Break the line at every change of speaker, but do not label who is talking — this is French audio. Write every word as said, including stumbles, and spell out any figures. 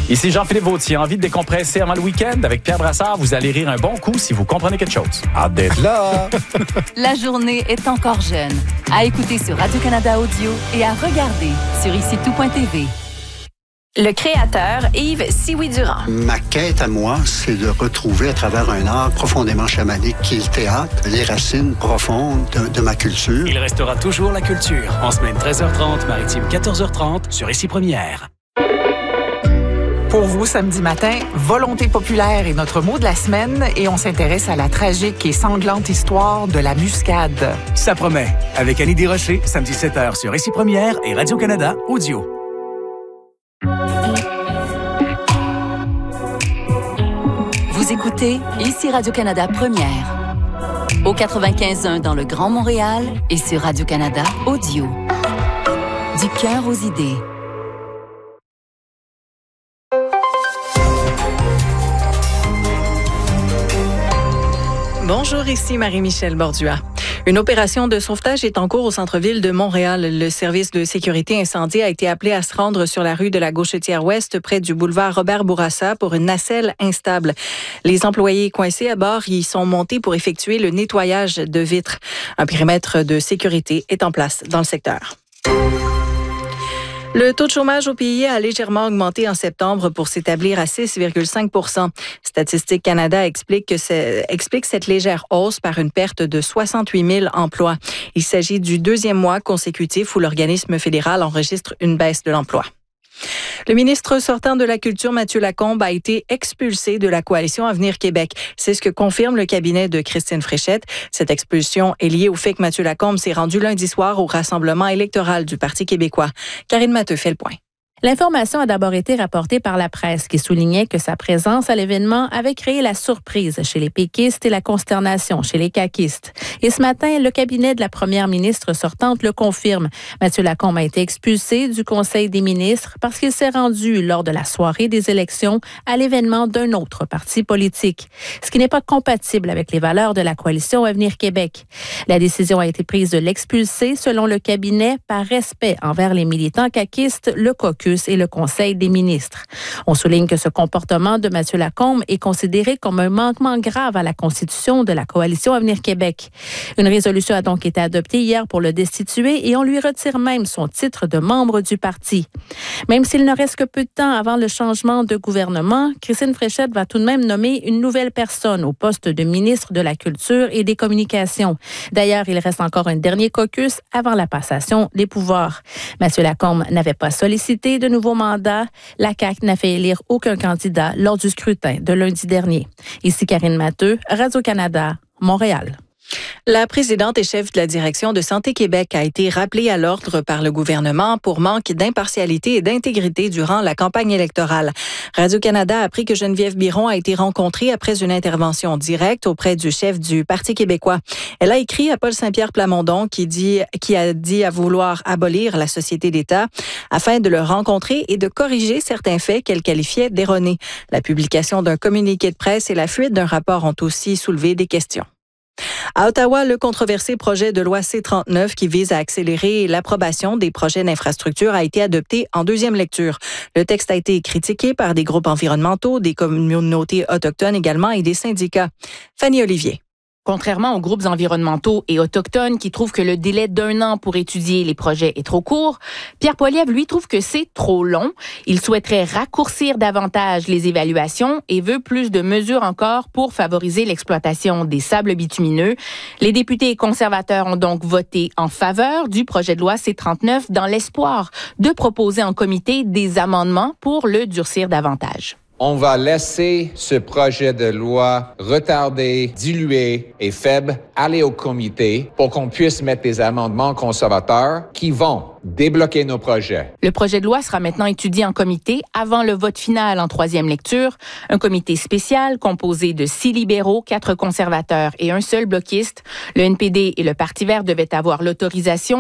Ici Jean-Philippe Vautier, envie de décompresser avant le week-end avec Pierre Brassard. Vous allez rire un bon coup si vous comprenez quelque chose. Hâte d'être là!
La journée est encore jeune. À écouter sur Radio-Canada Audio et à regarder sur ici tout point t v.
Le créateur Yves Sioui-Durand.
Ma quête à moi, c'est de retrouver à travers un art profondément chamanique qui est le théâtre, les racines profondes de, de ma culture.
Il restera toujours la culture. En semaine treize heures trente, maritime quatorze heures trente, sur Ici Première.
Pour vous, samedi matin, Volonté populaire est notre mot de la semaine et on s'intéresse à la tragique et sanglante histoire de la muscade.
Ça promet. Avec Annie Desrochers, samedi sept heures sur Ici Première et Radio-Canada Audio.
Vous écoutez Ici Radio-Canada Première. Au quatre-vingt-quinze point un dans le Grand Montréal et sur Radio-Canada Audio. Du cœur aux idées.
Bonjour, ici Marie-Michel Bordua. Une opération de sauvetage est en cours au centre-ville de Montréal. Le service de sécurité incendie a été appelé à se rendre sur la rue de la Gauchetière-Ouest, près du boulevard Robert-Bourassa, pour une nacelle instable. Les employés coincés à bord y sont montés pour effectuer le nettoyage de vitres. Un périmètre de sécurité est en place dans le secteur. Le taux de chômage au pays a légèrement augmenté en septembre pour s'établir à six virgule cinq pour cent. Statistique Canada explique, que c'est, explique cette légère hausse par une perte de soixante-huit mille emplois. Il s'agit du deuxième mois consécutif où l'organisme fédéral enregistre une baisse de l'emploi. Le ministre sortant de la Culture, Mathieu Lacombe, a été expulsé de la coalition Avenir Québec. C'est ce que confirme le cabinet de Christine Fréchette. Cette expulsion est liée au fait que Mathieu Lacombe s'est rendu lundi soir au rassemblement électoral du Parti québécois. Karine Matteux fait le point.
L'information a d'abord été rapportée par la presse qui soulignait que sa présence à l'événement avait créé la surprise chez les péquistes et la consternation chez les caquistes. Et ce matin, le cabinet de la première ministre sortante le confirme. Mathieu Lacombe a été expulsé du Conseil des ministres parce qu'il s'est rendu lors de la soirée des élections à l'événement d'un autre parti politique, ce qui n'est pas compatible avec les valeurs de la coalition Avenir Québec. La décision a été prise de l'expulser selon le cabinet par respect envers les militants caquistes, le caucus et le Conseil des ministres. On souligne que ce comportement de Mathieu Lacombe est considéré comme un manquement grave à la constitution de la coalition Avenir Québec. Une résolution a donc été adoptée hier pour le destituer et on lui retire même son titre de membre du parti. Même s'il ne reste que peu de temps avant le changement de gouvernement, Christine Fréchette va tout de même nommer une nouvelle personne au poste de ministre de la Culture et des Communications. D'ailleurs, il reste encore un dernier caucus avant la passation des pouvoirs. Mathieu Lacombe n'avait pas sollicité de nouveaux mandats. La C A Q n'a fait élire aucun candidat lors du scrutin de lundi dernier. Ici Karine Matteux, Radio-Canada, Montréal.
La présidente et chef de la direction de Santé Québec a été rappelée à l'ordre par le gouvernement pour manque d'impartialité et d'intégrité durant la campagne électorale. Radio-Canada a appris que Geneviève Biron a été rencontrée après une intervention directe auprès du chef du Parti québécois. Elle a écrit à Paul Saint-Pierre Plamondon qui, dit, qui a dit à vouloir abolir la Société d'État afin de le rencontrer et de corriger certains faits qu'elle qualifiait d'erronés. La publication d'un communiqué de presse et la fuite d'un rapport ont aussi soulevé des questions. À Ottawa, le controversé projet de loi C trente-neuf qui vise à accélérer l'approbation des projets d'infrastructure a été adopté en deuxième lecture. Le texte a été critiqué par des groupes environnementaux, des communautés autochtones également et des syndicats. Fanny Olivier.
Contrairement aux groupes environnementaux et autochtones qui trouvent que le délai d'un an pour étudier les projets est trop court, Pierre Poilievre, lui, trouve que c'est trop long. Il souhaiterait raccourcir davantage les évaluations et veut plus de mesures encore pour favoriser l'exploitation des sables bitumineux. Les députés conservateurs ont donc voté en faveur du projet de loi C trente-neuf dans l'espoir de proposer en comité des amendements pour le durcir davantage.
On va laisser ce projet de loi retardé, dilué et faible aller au comité pour qu'on puisse mettre des amendements conservateurs qui vont débloquer nos projets.
Le projet de loi sera maintenant étudié en comité avant le vote final en troisième lecture. Un comité spécial composé de six libéraux, quatre conservateurs et un seul bloquiste. Le N P D et le Parti vert devaient avoir l'autorisation